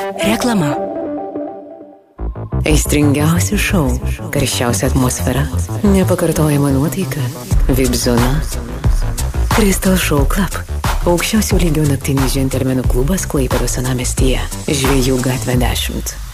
Reklama. Aistringiausi šou, karščiausia atmosfera, nepakartojama nuotaika, VIP zona. Crystal Show Club. Aukščiausio lygio naktinis džentelmenų klubas Klaipėdos senamiestyje. Žvejų gatvė 10.